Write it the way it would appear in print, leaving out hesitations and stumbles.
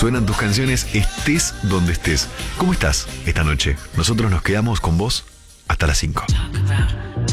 Suenan tus canciones, estés donde estés. ¿Cómo estás esta noche? Nosotros nos quedamos con vos hasta las 5.